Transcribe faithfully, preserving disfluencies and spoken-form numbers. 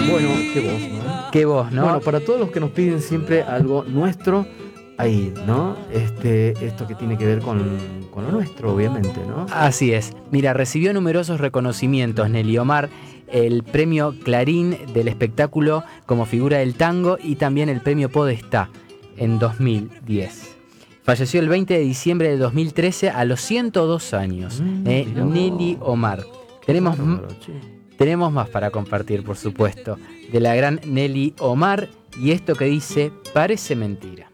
Bueno, qué voz, ¿no? Qué voz, ¿no? Bueno, para todos los que nos piden siempre algo nuestro, ahí, ¿no? Este, esto que tiene que ver con, con lo nuestro, obviamente, ¿no? Así es. Mira, recibió numerosos reconocimientos Nelly Omar, el premio Clarín del espectáculo como figura del tango y también el premio Podestá en dos mil diez. Falleció el veinte de diciembre de dos mil trece a los ciento dos años. Mm, eh, mirá vos. Nelly Omar. Tenemos, m- Bárbaro, che. tenemos más para compartir, por supuesto, de la gran Nelly Omar y esto que dice Parece mentira.